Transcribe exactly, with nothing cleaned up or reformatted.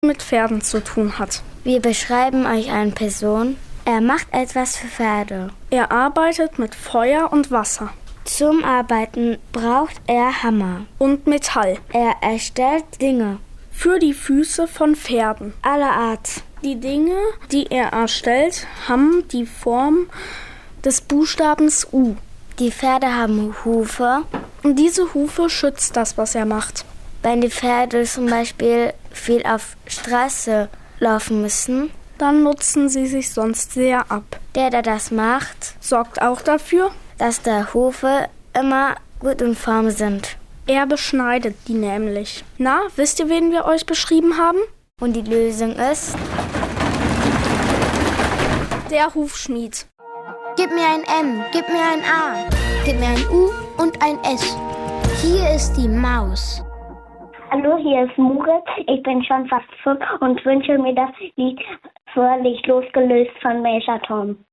mit Pferden zu tun hat. Wir beschreiben euch eine Person. Er macht etwas für Pferde. Er arbeitet mit Feuer und Wasser. Zum Arbeiten braucht er Hammer und Metall. Er erstellt Dinge für die Füße von Pferden aller Art. Die Dinge, die er erstellt, haben die Form des Buchstabens U. Die Pferde haben Hufe. Und diese Hufe schützt das, was er macht. Wenn die Pferde zum Beispiel viel auf Straße laufen müssen, dann nutzen sie sich sonst sehr ab. Der, der das macht, sorgt auch dafür, dass die Hufe immer gut in Form sind. Er beschneidet die nämlich. Na, wisst ihr, wen wir euch beschrieben haben? Und die Lösung ist der Hufschmied. Gib mir ein M, gib mir ein A, gib mir ein U und ein S. Hier ist die Maus. Hallo, hier ist Murat. Ich bin schon fast fünf und wünsche mir das Lied Fröhlich losgelöst von Major Tom.